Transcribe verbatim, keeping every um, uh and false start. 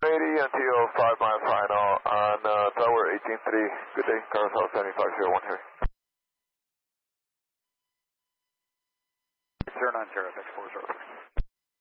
eighty until five mile final on uh, tower eighteen three. Good day, carousel seventy-five zero one here. zero nine zero, next four zero.